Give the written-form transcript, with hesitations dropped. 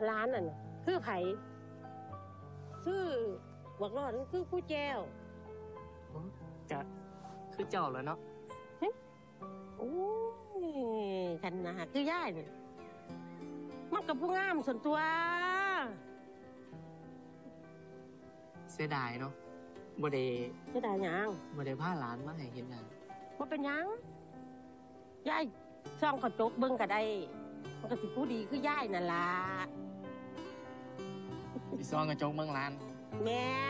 ร้านน่ะคือไผคือบักรอดคือผู้แจ้วจะคือเจ้าแล้วเนาะโอ้ยขันนะคือย่ายเนี่ยมันกับผู้งามส่วนตัวเสียดายเนาะบ่ได้จะได้หยังพาหลานมาให้เห็นหยังว่าเป็นหยังย่ายช่องกระจกเบิ่งก็ได้มันก็สิผู้ดีคือย่ายนั่นล่ะพี่ซองกระจกเมืองหลานแม่